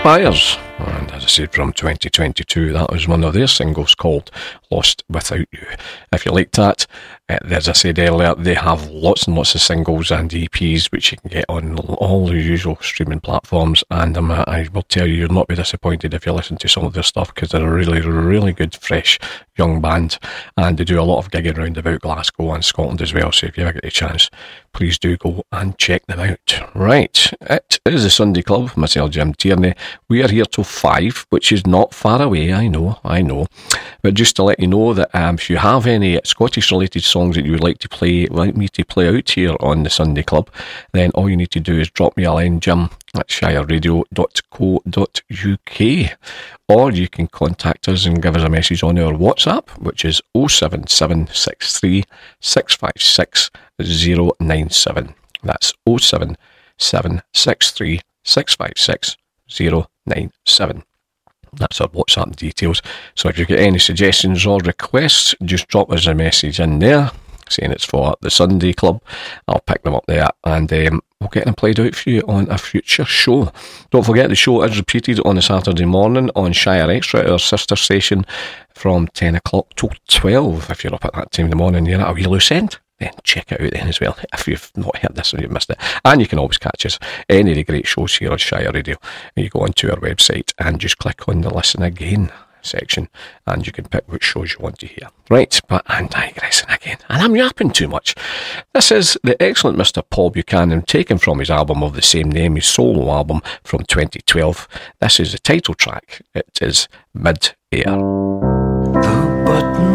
Spires, and as I said, from 2022, that was one of their singles called Lost Without You. If you like that, as I said earlier, they have lots and lots of singles and EPs which you can get on all the usual streaming platforms, and I will tell you, you'll not be disappointed if you listen to some of their stuff, because they're a really, really good, fresh, young band, and they do a lot of gigging around about Glasgow and Scotland as well, so if you ever get a chance, please do go and check them out. Right, it is the Sunday Club, myself, Jim Tierney. We are here till 5, which is not far away, I know, but just to let you know that if you have any Scottish related songs that you would like me to play out here on the Sunday Club, then all you need to do is drop me a line, Jim at shireradio.co.uk, or you can contact us and give us a message on our WhatsApp, which is 07763 656 097. That's 07763 656 097. That's our WhatsApp details. So if you get any suggestions or requests, just drop us a message in there saying it's for the Sunday Club. I'll pick them up there, and we'll get them played out for you on a future show. Don't forget, the show is repeated on a Saturday morning on Shire Extra, our sister station, from 10 o'clock till 12. If you're up at that time in the morning, you're at a wee loose end, then check it out then as well, if you've not heard this and you've missed it. And you can always catch us, any of the great shows here on Shire Radio. You go onto our website and just click on the Listen Again section, and you can pick which shows you want to hear. Right, but I'm digressing again, and I'm yapping too much. This is the excellent Mr. Paul Buchanan, taken from his album of the same name, his solo album from 2012. This is the title track. It is Mid-Air. The button